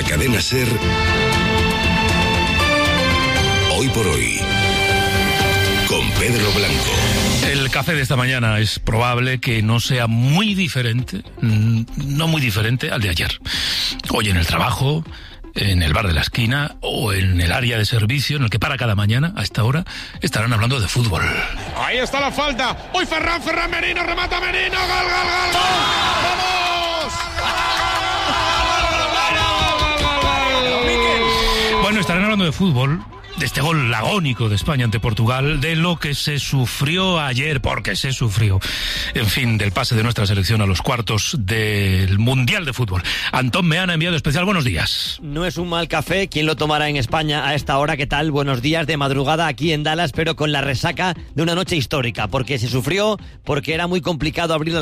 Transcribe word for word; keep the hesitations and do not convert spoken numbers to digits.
Cadena SER, Hoy por Hoy, con Pedro Blanco. El café de esta mañana es probable que no sea muy diferente, no muy diferente al de ayer. Hoy en el trabajo, en el bar de la esquina o en el área de servicio en el que para cada mañana a esta hora estarán hablando de fútbol. Ahí está la falta. Hoy Ferran, Ferran Merino, remata Merino, gol, gol, gol, gol. ¡Vamos! Bueno, estarán hablando de fútbol, de este gol agónico de España ante Portugal, de lo que se sufrió ayer, porque se sufrió, en fin, del pase de nuestra selección a los cuartos del Mundial de Fútbol. Antón Meana, enviado especial, buenos días. No es un mal café, ¿quién lo tomará en España a esta hora? ¿Qué tal? Buenos días, de madrugada aquí en Dallas, pero con la resaca de una noche histórica, porque se sufrió, porque era muy complicado abrir